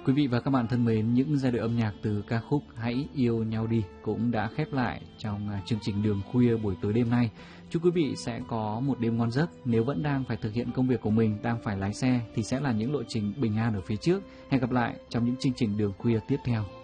Quý vị và các bạn thân mến, những giai điệu âm nhạc từ ca khúc Hãy Yêu Nhau Đi cũng đã khép lại trong chương trình Đường Khuya buổi tối đêm nay. Chúc quý vị sẽ có một đêm ngon giấc. Nếu vẫn đang phải thực hiện công việc của mình, đang phải lái xe thì sẽ là những lộ trình bình an ở phía trước. Hẹn gặp lại trong những chương trình Đường Khuya tiếp theo.